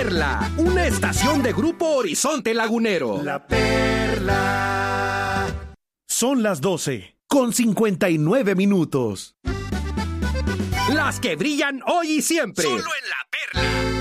Perla, una estación de Grupo Horizonte Lagunero. La Perla. Son las 12:59. Las que brillan hoy y siempre. Solo en La Perla.